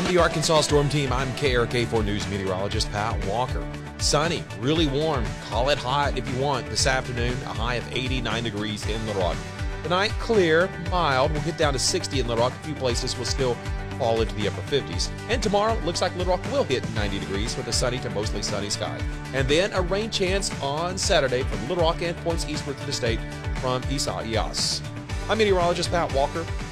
the Arkansas Storm Team, I'm KRK4 News meteorologist Pat Walker. Sunny, really warm, call it hot if you want. This afternoon, a high of 89 degrees in Little Rock. Tonight, clear, mild. We'll get down to 60 in Little Rock. A few places will still fall into the upper 50s. And tomorrow, looks like Little Rock will hit 90 degrees with a sunny to mostly sunny sky. And then a rain chance on Saturday from Little Rock and points eastward to the state from Isaias. I'm meteorologist Pat Walker.